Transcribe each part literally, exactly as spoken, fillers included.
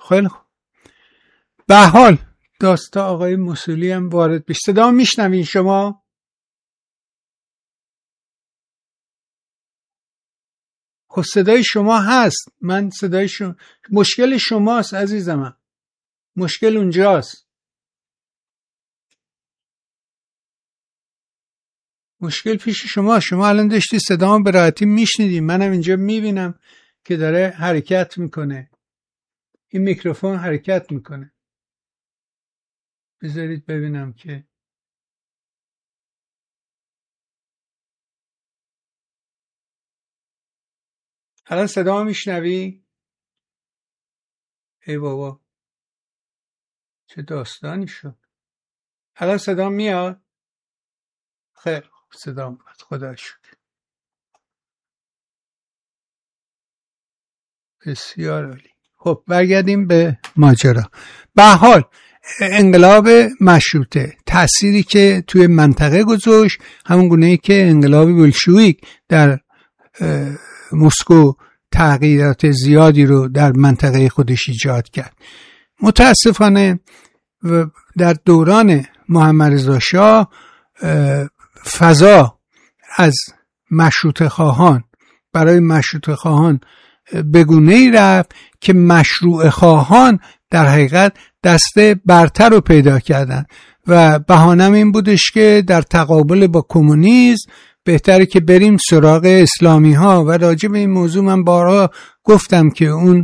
خیلی خوب. به حال داستا آقای موصولی هم وارد بشه. صدا میشنوین شما؟ خب صدای شما هست، من صدای شما. مشکل شماست عزیزم، مشکل اونجاست. مشکل پیش شما. شما الان داشتی صدامو به راحتی میشنیدی، منم اینجا میبینم که داره حرکت میکنه، این میکروفون حرکت میکنه. بذارید ببینم که الان صدامو میشنوی؟ ای بابا چه داستانی شد. الان صدام میاد؟ خیر صدام میاد، خدا شکر. بسیار عالی. خب برگردیم به ماجرا. به حال انقلاب مشروطه تأثیری که توی منطقه گذاشت همون گونه‌ای که انقلاب بولشویک در مسکو تغییرات زیادی رو در منطقه خودش ایجاد کرد. متاسفانه در دوران محمد رضا شاه فضا از مشروطه خواهان برای مشروطه خواهان به گونه‌ای رفت که مشروع خواهان در حقیقت دست برتر رو پیدا کردن و بهانم این بودش که در تقابل با کمونیسم بهتره که بریم سراغ اسلامی ها. و راجع به این موضوع من بارها گفتم که اون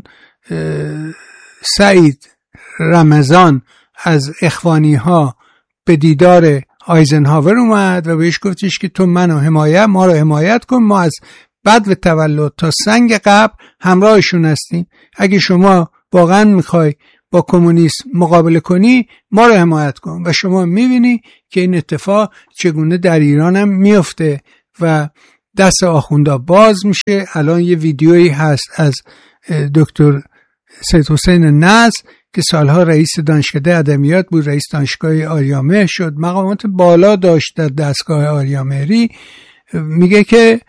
سعید رمضان از اخوانی ها به دیدار آیزنهاور اومد و بهش گفتش که تو منو حمایت ما رو حمایت کن، ما از بعد و تولد تا سنگ قبر همراهشون هستیم، اگه شما واقعا میخوای با کمونیسم مقابله کنی ما رو حمایت کن. و شما میبینی که این اتفاق چگونه در ایران هم میفته و دست آخوندا باز میشه. الان یه ویدیویی هست از دکتر سید حسین نصر که سالها رئیس دانشکده ادبیات بود، رئیس دانشگاه آریامهر شد، مقامات بالا داشت در دستگاه آریامهری. میگه که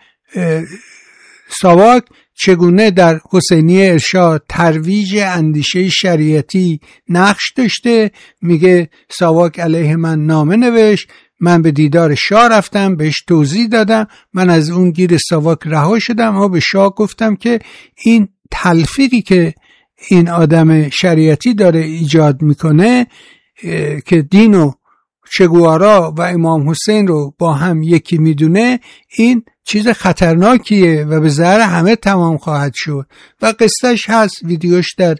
ساواک چگونه در حسینیه ارشاد ترویج اندیشه شریعتی نقش داشته. میگه ساواک علیه من نامه نوشت، من به دیدار شاه رفتم، بهش توضیح دادم، من از اون گیر ساواک رها شدم، اما به شاه گفتم که این تلفیقی که این آدم شریعتی داره ایجاد میکنه که دین و چگوارا و امام حسین رو با هم یکی میدونه، این چیز خطرناکیه و به ضرر همه تمام خواهد شد. و قصهش هست، ویدیوش در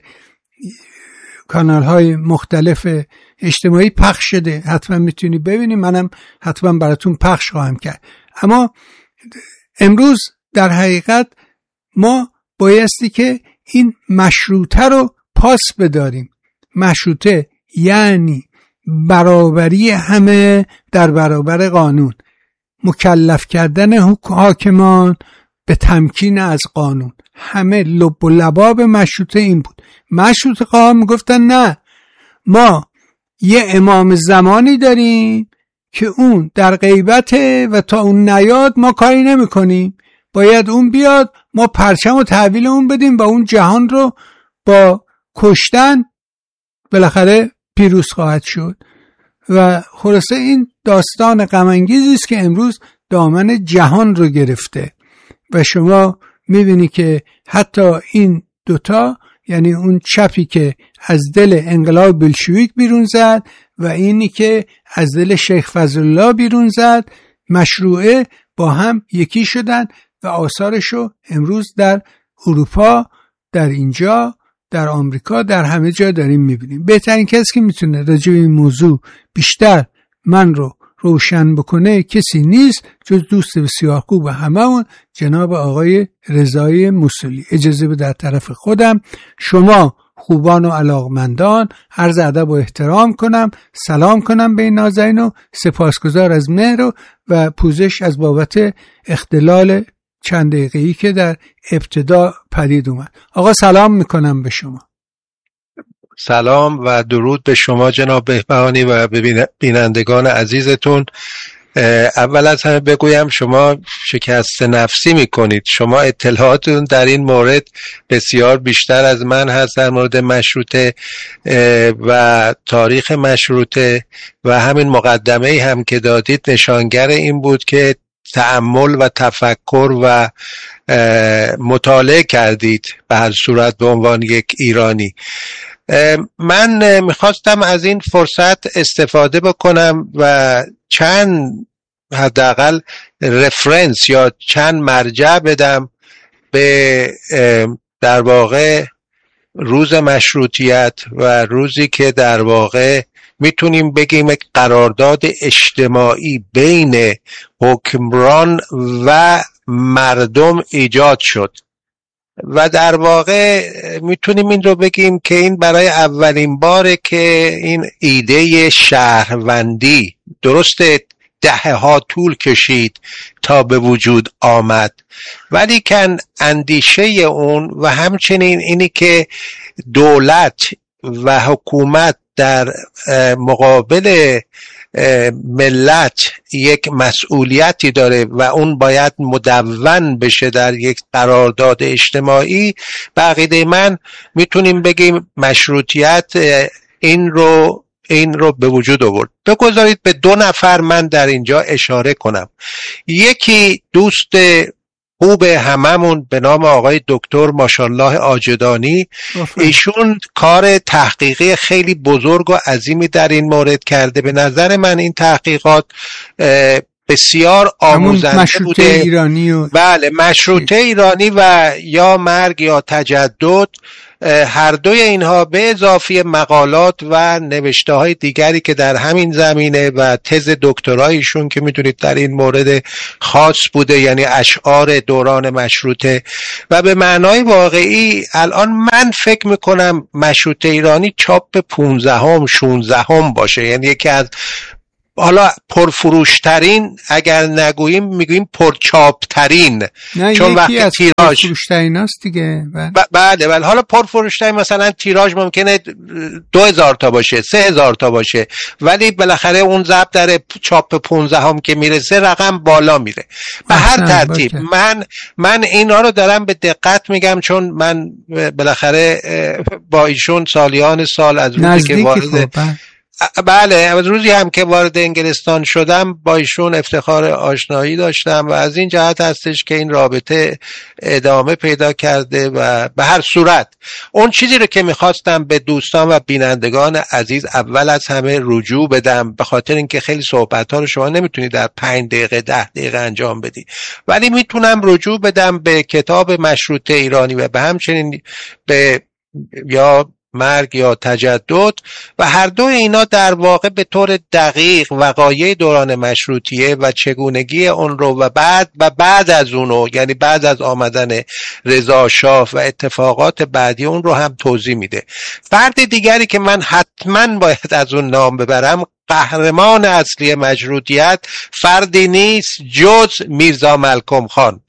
کانال های مختلف اجتماعی پخش شده، حتما میتونی ببینی، منم حتما براتون پخش خواهم کرد. اما امروز در حقیقت ما بایستی که این مشروطه رو پاس بداریم. مشروطه یعنی برابری همه در برابر قانون، مکلف کردن حاکمان به تمکین از قانون. همه لب و لباب مشروطه این بود. مشروطه خواهان میگفتن نه، ما یه امام زمانی داریم که اون در غیبته و تا اون نیاد ما کاری نمی کنیم، باید اون بیاد، ما پرچم و تحویل اون بدیم و اون جهان رو با کشتن بالاخره پیروز خواهد شد. و خلاصه این داستان غم انگیزی است که امروز دامن جهان رو گرفته و شما میبینی که حتی این دوتا، یعنی اون چپی که از دل انقلاب بلشویک بیرون زد و اینی که از دل شیخ فضلالله بیرون زد، مشروعه با هم یکی شدن و آثارشو امروز در اروپا، در اینجا، در آمریکا، در همه جا داریم میبینیم. بهترین کسی که میتونه راجع به این موضوع بیشتر من رو روشن بکنه کسی نیست جز دوست بسیار خوب هممون، جناب آقای رضای موصولی. اجازه بده در طرف خودم شما خوبان و علاقمندان عرض ادب و احترام کنم، سلام کنم به این نازنین و سپاسگزار از مهر و پوزش از بابت اختلال چند دقیقه‌ای که در ابتدا پدید اومد. آقا سلام میکنم به شما. سلام و درود به شما جناب بهبهانی و به بینندگان عزیزتون. اول از همه بگویم شما شکست نفسی میکنید. شما اطلاعاتتون در این مورد بسیار بیشتر از من هست در مورد مشروطه و تاریخ مشروطه و همین مقدمه هم که دادید نشانگر این بود که تأمل و تفکر و مطالعه کردید به هر صورت به عنوان یک ایرانی. من میخواستم از این فرصت استفاده بکنم و چند حداقل رفرنس یا چند مرجع بدم به در واقع روز مشروطیت و روزی که در واقع میتونیم بگیم قرارداد اجتماعی بین حکمران و مردم ایجاد شد و در واقع میتونیم این رو بگیم که این برای اولین باره که این ایده شهروندی درسته دهه ها طول کشید تا به وجود آمد، ولی کن اندیشه اون و همچنین اینی که دولت و حکومت در مقابل ملت یک مسئولیتی داره و اون باید مدون بشه در یک قرارداد اجتماعی، به عقیده من میتونیم بگیم مشروطیت این رو این رو به وجود آورد. بگذارید به دو نفر من در اینجا اشاره کنم. یکی دوست خوب هممون به نام آقای دکتر ماشاءالله آجدانی، ایشون کار تحقیقی خیلی بزرگ و عظیمی در این مورد کرده. به نظر من این تحقیقات بسیار آموزنده بوده. ایرانی و... بله، مشروطه ایرانی و یا مرگ یا تجدد، هر دوی اینها به اضافه مقالات و نوشته های دیگری که در همین زمینه و تز دکترایشون که میدونید در این مورد خاص بوده، یعنی اشعار دوران مشروطه، و به معنای واقعی الان من فکر میکنم مشروطه ایرانی چاپ پونزدهم شونزدهم باشه، یعنی یکی از حالا پرفروشترین، اگر نگوییم میگوییم پرچاپترین، چون وقتی تیراژ پرفروشترین است دیگه. بله بله، حالا پرفروشترین مثلا تیراژ ممکنه دو هزار تا باشه، سه هزار تا باشه، ولی بالاخره اون ضرب در چاپ پونزدهم که میرسه رقم بالا میره. به هر ترتیب باشه. من من اینا رو دارم به دقت میگم، چون من بالاخره با ایشون سالیان سال از روزی که وارد بله از روزی هم که وارد انگلستان شدم با ایشون افتخار آشنایی داشتم و از این جهت هستش که این رابطه ادامه پیدا کرده. و به هر صورت اون چیزی رو که میخواستم به دوستان و بینندگان عزیز اول از همه رجوع بدم، به خاطر اینکه خیلی صحبت ها رو شما نمیتونید در پنج دقیقه ده دقیقه انجام بدی، ولی میتونم رجوع بدم به کتاب مشروطه ایرانی و به همچنین به یا مرگ یا تجدد، و هر دو اینا در واقع به طور دقیق وقایع دوران مشروطیه و چگونگی اون رو و بعد و بعد از اونو، یعنی بعد از آمدن رضا شاه و اتفاقات بعدی اون رو هم توضیح میده. فرد دیگری که من حتما باید از اون نام ببرم، قهرمان اصلی مشروطیت فردی نیست جز میرزا ملکم خان.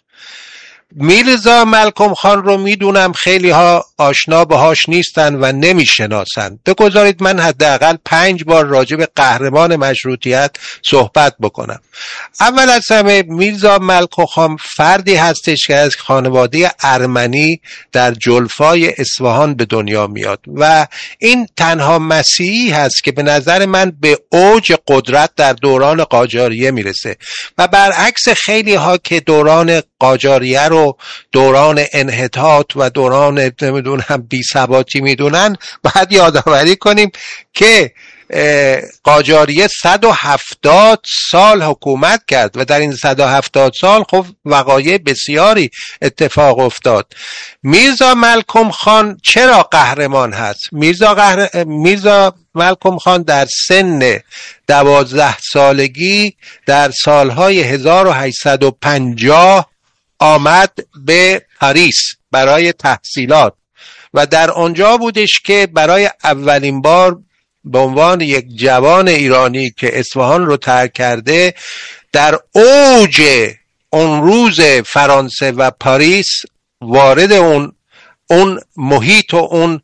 میرزا ملکم خان رو میدونم خیلی ها آشنا باهاش نیستن و نمیشناسن. بگذارید من حداقل پنج بار راجع به قهرمان مشروطیت صحبت بکنم. اول از همه میرزا ملکم خان فردی هستش که از خانواده ارمنی در جلفای اصفهان به دنیا میاد و این تنها مسیحی هست که به نظر من به اوج قدرت در دوران قاجاریه میرسه و برعکس خیلی ها که دوران قاجاریه رو دوران انحطاط و دوران نمیدونم بی ثباتی میدونن، باید یادآوری کنیم که قاجاریه صد و هفتاد سال حکومت کرد و در این صد و هفتاد سال خب وقایع بسیاری اتفاق افتاد. میرزا ملکم خان چرا قهرمان هست؟ میرزا, قهر... میرزا ملکم خان در سن دوازده سالگی در سالهای هزار و هشتصد و پنجاه آمد به پاریس برای تحصیلات و در آنجا بودش که برای اولین بار به عنوان یک جوان ایرانی که اصفهان رو ترک کرده در اوج اون روز فرانسه و پاریس وارد اون اون محیط و اون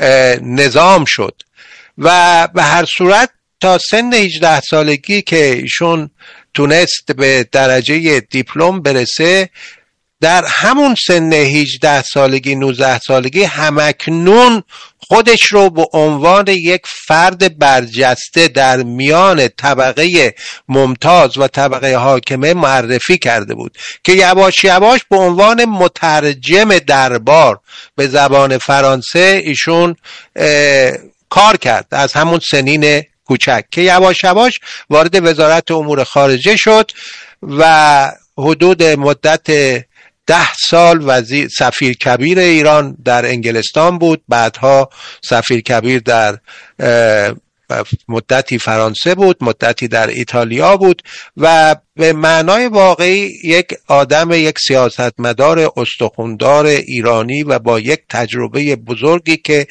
نظام شد و به هر صورت تا سن هجده سالگی که ایشون تونست به درجه دیپلم برسه در همون سن هجده سالگی نوزده سالگی همکنون خودش رو به عنوان یک فرد برجسته در میان طبقه ممتاز و طبقه حاکمه معرفی کرده بود که یواش یواش به عنوان مترجم دربار به زبان فرانسه ایشون کار کرد از همون سنین کوچک که یواش یواش وارد وزارت امور خارجه شد و حدود مدت ده سال وزیر سفیر کبیر ایران در انگلستان بود، بعدها سفیر کبیر در مدتی فرانسه بود، مدتی در ایتالیا بود و به معنای واقعی یک آدم، یک سیاستمدار استخوندار ایرانی و با یک تجربه بزرگی که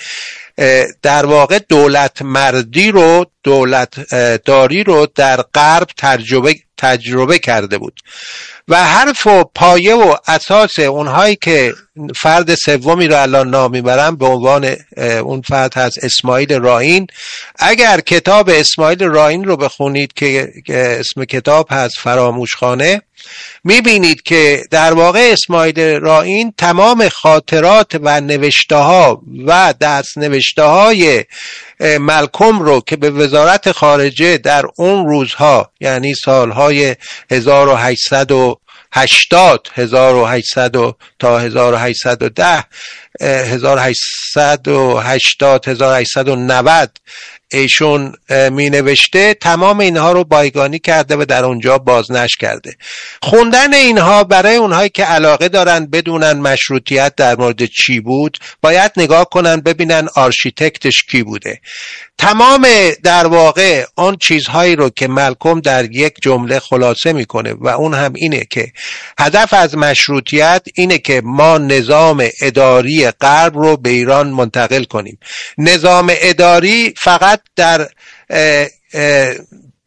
در واقع دولت مردی رو، دولت داری رو در غرب تجربه تجربه کرده بود و حرف و پایه و اساس اونهایی که فرد سومی رو الان نام میبرم به عنوان اون فرد هست اسماعیل راین. اگر کتاب اسماعیل راین رو بخونید که اسم کتاب هست فراموشخانه، میبینید که در واقع اسماعیل راین تمام خاطرات و نوشته ها و دست نوشته های مالکوم رو که به وزارت خارجه در اون روزها یعنی سالهای هزار و هشتصد و هشتاد هزار و هشتصد تا هزار و هشتصد و ده هزار و هشتصد و هشتاد هزار و هشتصد و نود ایشون می نوشته، تمام اینها رو بایگانی کرده و در اونجا بازنشر کرده. خوندن اینها برای اونهایی که علاقه دارن بدونن مشروطیت در مورد چی بود باید نگاه کنن ببینن آرشیتکتش کی بوده. تمام در واقع آن چیزهایی رو که مالکوم در یک جمله خلاصه میکنه و اون هم اینه که هدف از مشروطیت اینه که ما نظام اداری غرب رو به ایران منتقل کنیم. نظام اداری فقط در اه اه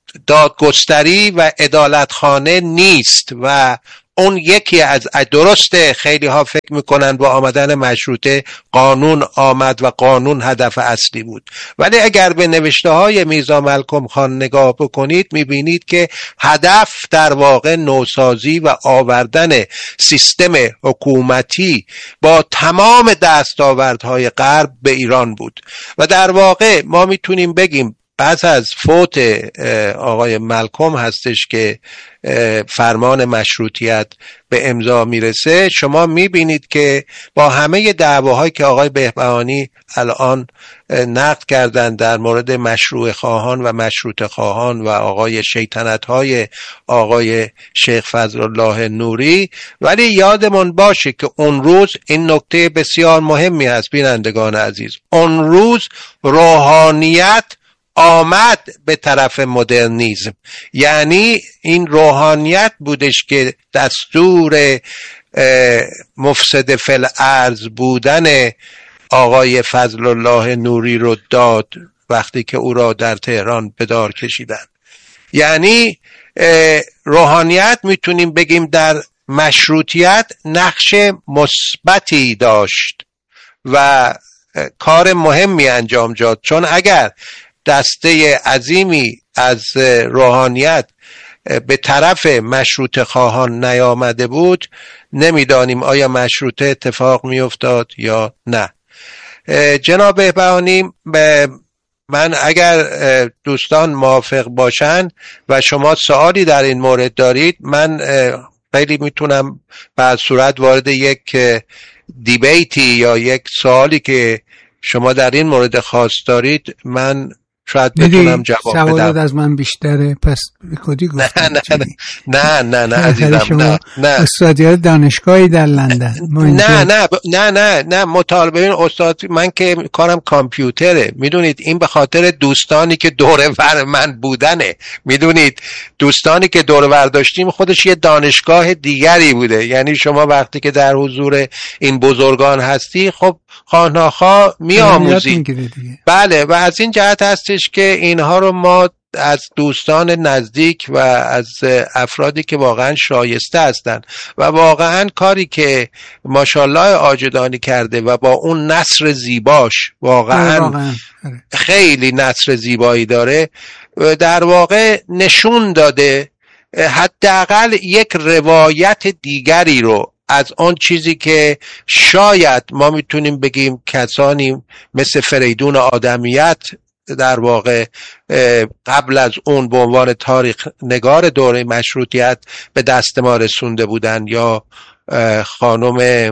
دادگستری و عدالتخانه نیست و اون یکی از درسته خیلی ها فکر میکنن با آمدن مشروطه قانون آمد و قانون هدف اصلی بود، ولی اگر به نوشته های میرزا مالکوم خان نگاه بکنید میبینید که هدف در واقع نوسازی و آوردن سیستم حکومتی با تمام دستاوردهای غرب به ایران بود و در واقع ما میتونیم بگیم پس از فوت آقای مالکوم هستش که فرمان مشروطیت به امضا میرسه. شما میبینید که با همه دعواهایی که آقای بهبهانی الان نقد کردن در مورد مشروع خواهان و مشروط خواهان و آقای شیطنت های آقای شیخ فضل الله نوری، ولی یادمون باشه که اون روز این نکته بسیار مهمی هست بینندگان عزیز، اون روز روحانیت آمد به طرف مدرنیزم، یعنی این روحانیت بودش که دستور مفسد فی الارض بودن آقای فضل الله نوری رو داد وقتی که او را در تهران به دار کشیدن. یعنی روحانیت میتونیم بگیم در مشروطیت نقش مثبتی داشت و کار مهمی انجام داد، چون اگر دسته عظیمی از روحانیت به طرف مشروط خواهان نیامده بود نمیدانیم آیا مشروطه اتفاق میافتاد یا نه. جناب بهبهانی، من اگر دوستان موافق باشن و شما سوالی در این مورد دارید، من خیلی میتونم به صورت وارد یک دیبیتی یا یک سوالی که شما در این مورد خاص دارید من شاید بتونم جواب بدم. سوالات از من بیشتره پس کدی گفتم. نه نه نه نه نه عزیزم، نه نه استادیات دانشگاهی در لندن. نه نه نه نه نه مطالبه این استاد، من که کارم کامپیوتره، میدونید این به خاطر دوستانی که دور ور من بودنه، میدونید دوستانی که دور ور داشتیم خودش یه دانشگاه دیگری بوده، یعنی شما وقتی که در حضور این بزرگان هستی خب خواهناخواه می آموزی. بله، و از این جهت هستش که اینها رو ما از دوستان نزدیک و از افرادی که واقعا شایسته هستند و واقعا کاری که ماشاءالله آجدانی کرده و با اون نثر زیباش واقعا خیلی نثر زیبایی داره، در واقع نشون داده حداقل یک روایت دیگری رو از آن چیزی که شاید ما میتونیم بگیم کسانی مثل فریدون آدمیت در واقع قبل از اون به عنوان تاریخ نگار دوره مشروطیت به دست ما رسونده بودن، یا خانم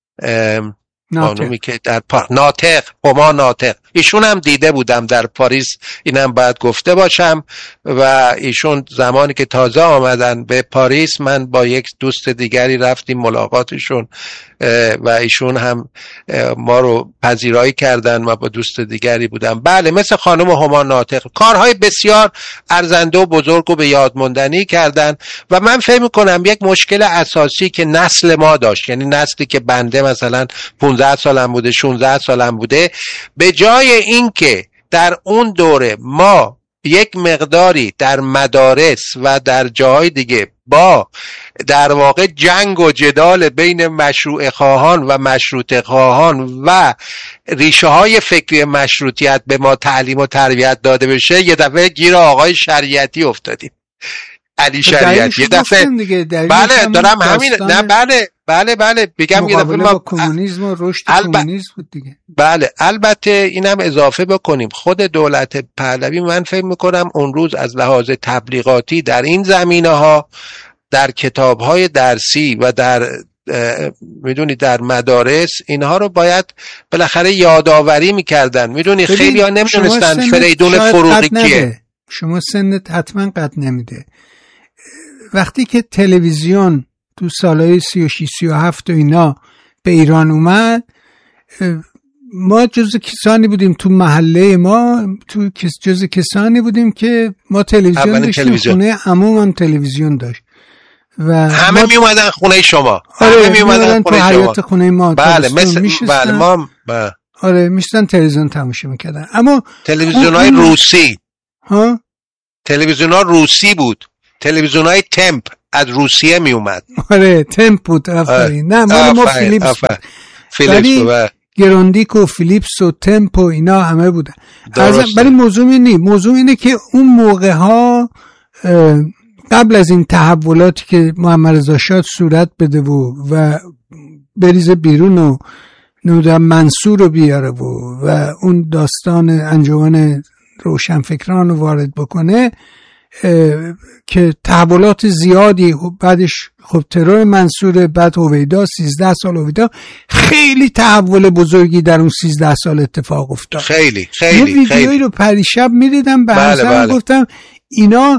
خانومی که در پا... ناطق هما ناطق، ایشون هم دیده بودم در پاریس، اینم باید گفته باشم. و ایشون زمانی که تازه آمدن به پاریس، من با یک دوست دیگری رفتیم ملاقاتشون و ایشون هم ما رو پذیرایی کردن و با دوست دیگری بودم. بله، مثل خانم هما ناطق کارهای بسیار ارزنده و بزرگ و به یاد ماندنی کردن. و من فکر می‌کنم یک مشکل اساسی که نسل ما داشت، یعنی نسلی که بنده مثلا پانزده سالم بوده، شانزده سالم بوده، به جای اینکه در اون دوره ما یک مقداری در مدارس و در جاهای دیگه با در واقع جنگ و جدال بین مشروع خواهان و مشروط خواهان و ریشه های فکری مشروطیت به ما تعلیم و تربیت داده بشه، یه دفعه گیر آقای شریعتی افتادیم، علی شریعتی. یه دفعه بله دارم همین نه بله بله بله بگم یه دفعه ما کمونیسم و رشد الب... کمونیسم بود دیگه. بله البته اینم اضافه بکنیم، خود دولت پهلوی من فکر میکنم اون روز از لحاظ تبلیغاتی در این زمینه ها در کتاب های درسی و در میدونی در مدارس اینها رو باید بالاخره یادآوری میکردن. میدونی خیلی ها نمیدونستن فریدون فروغی کیه. شما سنت حتما قد نمیده. وقتی که تلویزیون تو سالهای سی و شش سی و هفت و اینا به ایران اومد، ما جز کسانی بودیم تو محله ما، تو جز کسانی بودیم که ما تلویزیون داشتیم. خونه عموم هم تلویزیون داشت و همه ما... می اومدن خونه شما. آره می اومدن تو حیاط خونه ما. بله مثل بله ما با... آره میشستن تلویزیون تماشا میکردن. اما تلویزیونای اون... روسی ها تلویزیون‌ها روسی بود، تلویزیون‌های تمپ از روسیه می اومد. آره تمپ بود. آفرین. نه مال ما فیلیپس فیلیپس گراندیک و فیلیپس و تمپ و اینا همه بودن. ولی موضوع اینه موضوع اینه که اون موقع ها قبل از این تحولاتی که محمد رضا شاه صورت بده و و بریزه بیرون و نمیدونم منصور رو بیاره و و اون داستان انجمن روشنفکران رو وارد بکنه، که تحولات زیادی بعدش خب ترور منصور، بعد هویدا، سیزده سال هویدا، خیلی تحول بزرگی در اون سیزده سال اتفاق افتاد. خیلی خیلی یه ویدیویی خیلی. رو پریشب میدیدم به بله حسن بله. گفتم اینا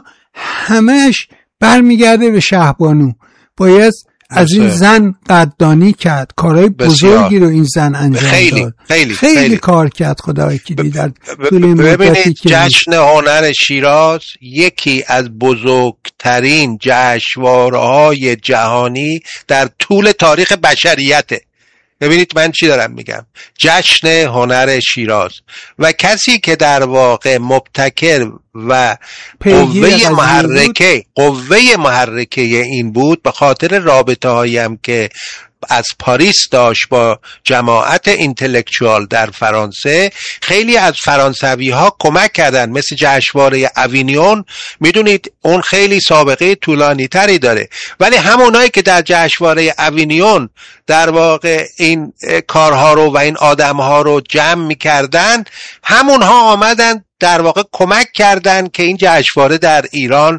همش برمیگرده به شهبانو. باید از این زن قدردانی کرد، کارهای بزرگی رو این زن انجام خیلی، داد. خیلی خیلی, خیلی کار کرد خدای که در ببینید جشن هنر شیراز یکی از بزرگترین جشنواره‌های جهانی در طول تاریخ بشریته. ببینید من چی دارم میگم، جشن هنر شیراز، و کسی که در واقع مبتکر و قوه محرکه قوه محرکه این بود، به خاطر رابطه هایی هم که از پاریس داشت با جماعت اینتלקچوال در فرانسه، خیلی از فرانسوی ها کمک کردن، مثل جشنواره اوینیون. میدونید اون خیلی سابقه طولانی تری داره، ولی همونایی که در جشنواره اوینیون در واقع این کارها رو و این آدمها رو جمع میکردن، همونها آمدن در واقع کمک کردن که این جشنواره در ایران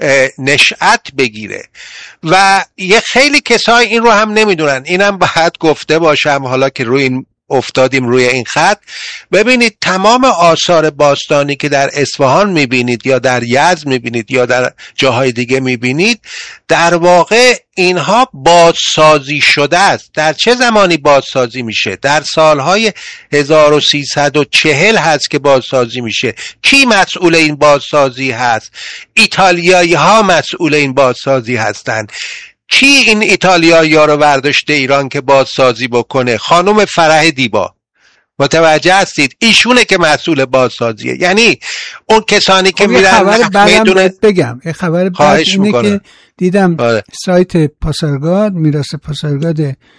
نشأت بگیره. و یه خیلی کسای این رو هم نمیدونن، اینم باید گفته باشم حالا که روی این افتادیم روی این خط. ببینید تمام آثار باستانی که در اصفهان میبینید یا در یزد میبینید یا در جاهای دیگه میبینید، در واقع اینها بازسازی شده است. در چه زمانی بازسازی میشه؟ در سالهای هزار و سیصد و چهل هست که بازسازی میشه. کی مسئول این بازسازی هست؟ ایتالیایی ها مسئول این بازسازی هستند. کی این ایتالیایی ها رو برداشته ایران که بازسازی بکنه؟ خانم فرح دیبا. متوجه هستید؟ ایشونه که مسئول بازسازیه. یعنی اون کسانی که میرن خبر بعدم بگم، یه خبر بعد اینه میکنم. که دیدم آره. سایت پاسارگاد، میراث پاسارگاد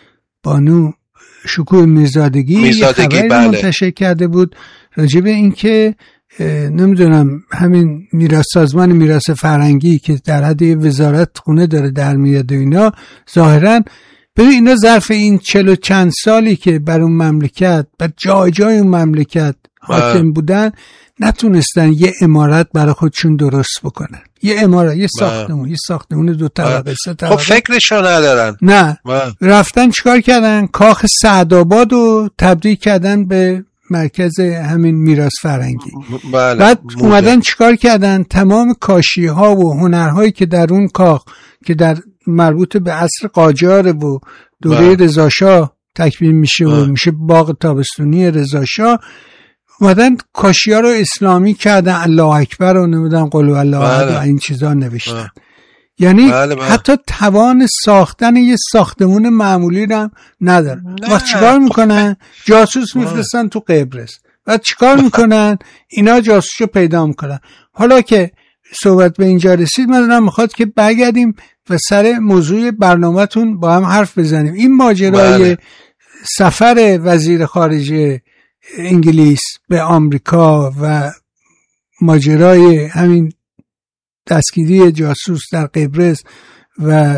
بانو شکوه میرزادگی یه خبری بله. منتشر کرده بود راجع به این که نمیدونم همین میراث سازمان میراث فرهنگی که در حد وزارت خونه داره در میاد و اینا، ظاهرا ببین اینا ظرف این چل و چند سالی که بر اون مملکت بر جای جای اون مملکت حاکم بودن نتونستن یه عمارت برای خودشون درست بکنن. یه عمارت، یه ساختمون، یه ساختمون دو طبقه سه طبقه. خب فکرشو ندارن. نه با. رفتن چیکار کردن؟ کاخ سعدآباد رو تبدیل کردن به مرکز همین میراث فرهنگی. بله. بعد موده. اومدن چیکار کردن؟ تمام کاشی ها و هنرهایی که در اون کاخ که در مربوط به عصر قاجار و دوره رضا شاه تکمیل میشه و میشه باغ تابستونی رضا شاه، اومدن کاشی ها رو اسلامی کردن، الله اکبر و نمیدونم قل هو الله احد و این چیزا نوشتن. بله. یعنی بله بله. حتی توان ساختن یه ساختمون معمولی رو هم ندارن. و چیکار میکنن؟ جاسوس میفرستن تو قبرس. و چیکار میکنن؟ اینا جاسوسو پیدا میکنن. حالا که صحبت به اینجا رسید، من دارم میخواد که برگردیم و سر موضوع برنامه‌تون با هم حرف بزنیم. این ماجرای بله. سفر وزیر خارجه انگلیس به آمریکا و ماجرای همین دستگیری جاسوس در قبرس و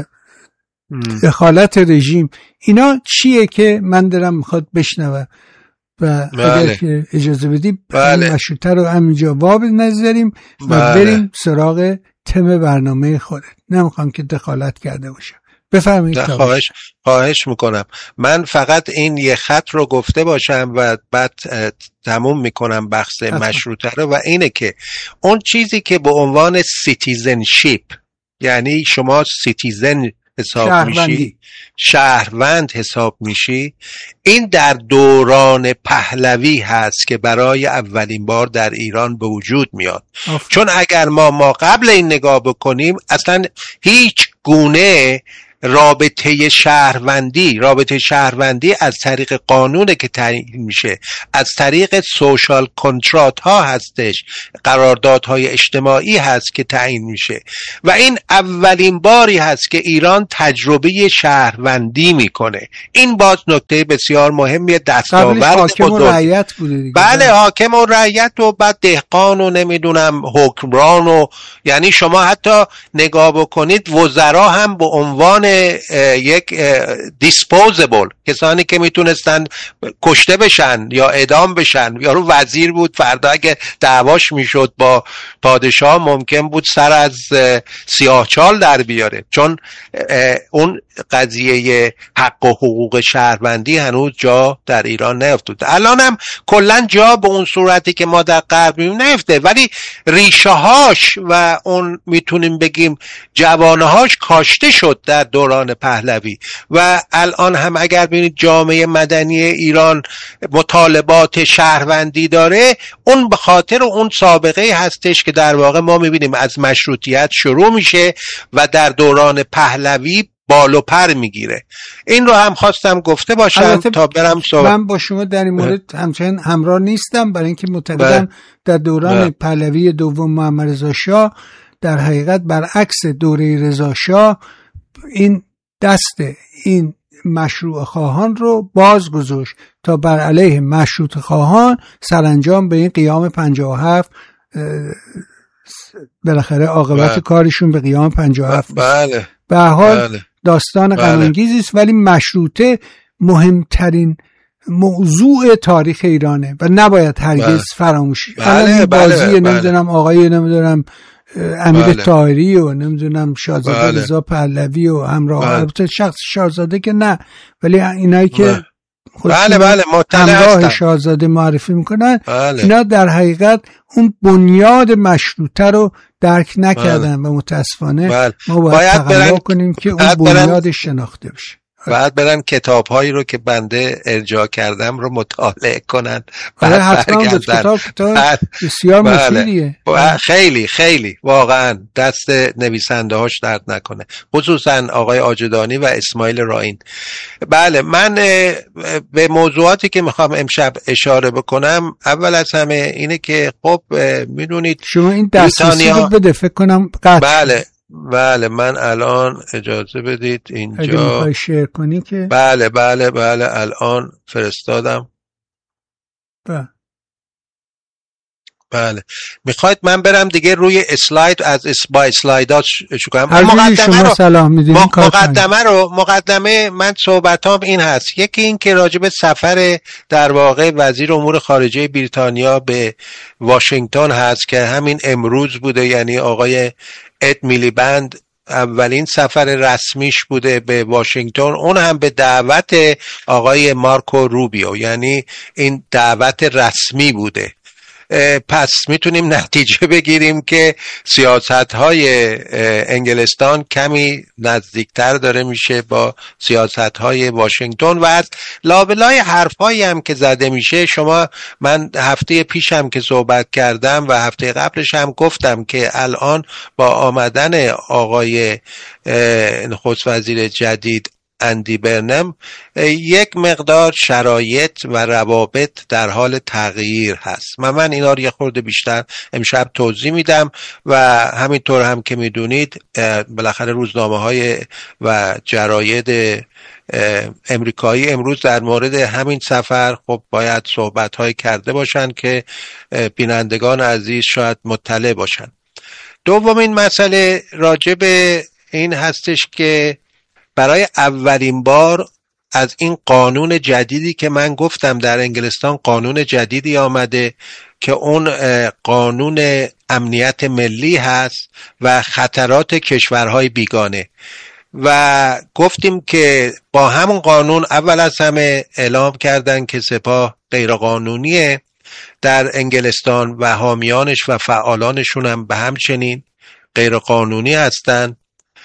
دخالت رژیم، اینا چیه که من دارم میخواد بشنوم و بله. اگر که اجازه بدی بله. مشروطه رو همینجا واب نذاریم و بله. بریم سراغ تم برنامه خودت. نمیخوام که دخالت کرده باشم. بفرمایید. خواهش خواهش میکنم. من فقط این یه خط رو گفته باشم و بعد تموم میکنم بحث مشروطه رو، و اینه که اون چیزی که به عنوان سیتیزنشیپ، یعنی شما سیتیزن حساب میشی، شهروند حساب میشی، این در دوران پهلوی هست که برای اولین بار در ایران به وجود میاد. آفر. چون اگر ما ما قبل این نگاه بکنیم، اصلا هیچ گونه رابطه شهروندی رابطه شهروندی از طریق قانونه که تعیین میشه، از طریق سوشال کنترات ها هستش، قراردادهای اجتماعی هست که تعیین میشه، و این اولین باری هست که ایران تجربه شهروندی میکنه. این باز نکته بسیار مهمیه، دستاورد حاکم و رعیت بوده دیگه. بله، حاکم و رعیت و بعد دهقان و نمیدونم حکمران، و یعنی شما حتی نگاه بکنید وزرا هم به عنوان یک دیسپوزبل، کسانی که میتونستن کشته بشن یا اعدام بشن. یارو وزیر بود، فردا اگه دعواش میشد با پادشاه ممکن بود سر از سیاهچال در بیاره، چون اون قضیه حق و حقوق شهروندی هنوز جا در ایران نیفتاد. الان هم کلا جا به اون صورتی که ما در غرب میبینیم نیفته، ولی ریشه هاش و اون میتونیم بگیم جوانه هاش کاشته شد در دوران پهلوی. و الان هم اگر ببینید جامعه مدنی ایران مطالبات شهروندی داره، اون به خاطر اون سابقه هستش که در واقع ما میبینیم از مشروطیت شروع میشه و در دوران پهلوی بال و پر میگیره. این رو هم خواستم گفته باشم تا برم صحبت. من با شما در این مورد همچنان همراه نیستم، برای اینکه معتقدم در دوران پهلوی دوم محمد رضا شاه در حقیقت برعکس دوره رضا شاه این دست این مشروع خواهان رو باز گذاشت تا بر علیه مشروط خواهان سرانجام به این قیام پنجاه و هفت بالاخره عاقبت بله. کارشون به قیام پنجاه و هفت. بله. به هر حال بله. داستان غم انگیزی است، ولی مشروطه مهمترین موضوع تاریخ ایرانه و نباید هرگز بله. فراموش شه. بله. بازی بله. نمیدونم آقای نمیدونم امیر بله. طاهری و نمیدونم شاهزاده بله. رضا پهلوی و همراه بله. البته شخص شاهزاده که نه، ولی اینایی که بله. بله بله همراه شاهزاده معرفی میکنن بله. اینا در حقیقت اون بنیاد مشروطه رو درک نکردن بله. و متاسفانه بله. ما باید, باید تقلا کنیم که اون بنیادش شناخته بشه. بعد برن کتاب هایی رو که بنده ارجاع کردم رو مطالعه کنن. بعد حتما کتاب کتاب بسیار مفیدیه. خیلی خیلی واقعا دست نویسنده هاش درد نکنه، خصوصا آقای آجدانی و اسماعیل راین. بله، من به موضوعاتی که میخوام امشب اشاره بکنم، اول از همه اینه که خب میدونید شما این دسترسی رو بده، فکر کنم قطع. بله بله من الان اجازه بدید اینجا اگه میخوای شیر کنی که بله بله بله الان فرستادم. بله بله. میخواید من برم دیگه روی اسلاید از اس با اسلایدات شروع کنم؟ مقدمه رو سلام میدین م... مقدمه رو مقدمه من صحبتام این هست. یکی این که راجع به سفر در واقع وزیر امور خارجه بریتانیا به واشنگتن هست که همین امروز بوده، یعنی آقای اد میلیبند اولین سفر رسمیش بوده به واشنگتن، اون هم به دعوت آقای مارکو روبیو، یعنی این دعوت رسمی بوده. پس میتونیم نتیجه بگیریم که سیاست‌های انگلستان کمی نزدیکتر داره میشه با سیاست‌های واشنگتن و از لابلای حرفایی هم که زده میشه. شما من هفته پیشم که صحبت کردم و هفته قبلش هم گفتم که الان با آمدن آقای نخست وزیر جدید اندی برنم یک مقدار شرایط و روابط در حال تغییر هست. من من اینا رو یه خورده بیشتر امشب توضیح میدم و همینطور هم که میدونید بالاخره روزنامه های و جراید امریکایی امروز در مورد همین سفر خب باید صحبت های کرده باشن که بینندگان عزیز شاید مطلع باشن. دومین مسئله راجع به این هستش که برای اولین بار از این قانون جدیدی که من گفتم در انگلستان قانون جدیدی آمده که اون قانون امنیت ملی هست و خطرات کشورهای بیگانه، و گفتیم که با همون قانون اول از همه اعلام کردن که سپاه غیرقانونیه در انگلستان و حامیانش و فعالانشون هم به همچنین غیرقانونی هستن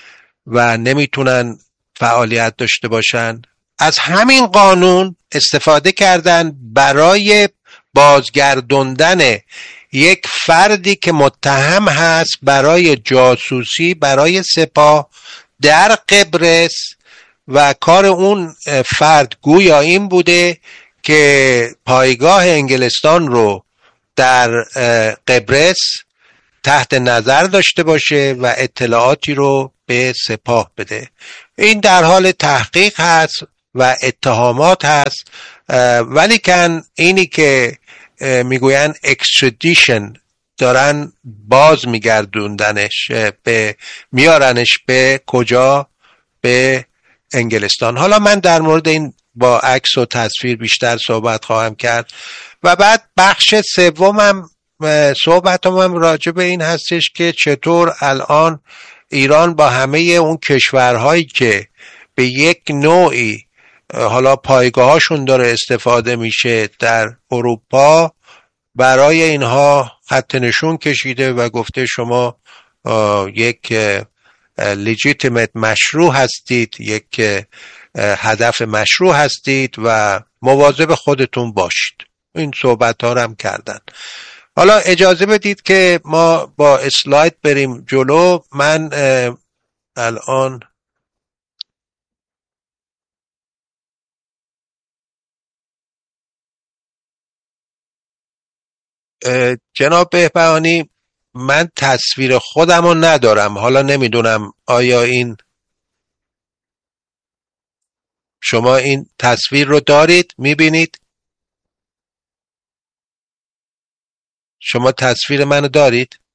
و نمیتونن فعالیت داشته باشن. از همین قانون استفاده کردن برای بازگردوندن یک فردی که متهم هست برای جاسوسی برای سپاه در قبرس و کار اون فرد گویا این بوده که پایگاه انگلستان رو در قبرس تحت نظر داشته باشه و اطلاعاتی رو به سپاه بده. این در حال تحقیق هست و اتهامات هست، ولی کن اینی که میگوین اکسترادیشن دارن باز میگردوندنش، به میارنش به کجا؟ به انگلستان. حالا من در مورد این با عکس و تصویر بیشتر صحبت خواهم کرد و بعد بخش سومم صحبتم هم راجع به این هستش که چطور الان ایران با همه اون کشورهایی که به یک نوعی حالا پایگاهاشون داره استفاده میشه در اروپا، برای اینها خط نشون کشیده و گفته شما یک legitimate مشروع هستید، یک هدف مشروع هستید و مواظب خودتون باشید. این صحبت ها رو هم کردن. حالا اجازه بدید که ما با اسلاید بریم جلو. من الان جناب بهبهانی من تصویر خودم رو ندارم، حالا نمیدونم آیا این شما این تصویر رو دارید میبینید؟ شما تصویر منو دارید؟